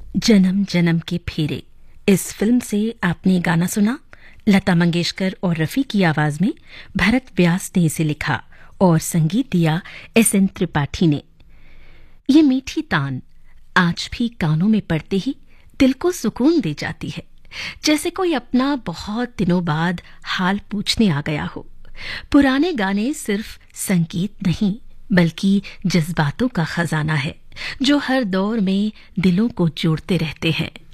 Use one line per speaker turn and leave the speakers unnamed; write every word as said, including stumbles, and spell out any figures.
जन्म जन्म के फेरे इस फिल्म से आपने गाना सुना। लता मंगेशकर और रफी की आवाज में भरत व्यास ने इसे लिखा और संगीत दिया एस एन त्रिपाठी ने। ये मीठी तान आज भी कानों में पड़ते ही दिल को सुकून दे जाती है, जैसे कोई अपना बहुत दिनों बाद हाल पूछने आ गया हो। पुराने गाने सिर्फ संगीत नहीं बल्कि जज्बातों का खजाना है जो हर दौर में दिलों को जोड़ते रहते हैं।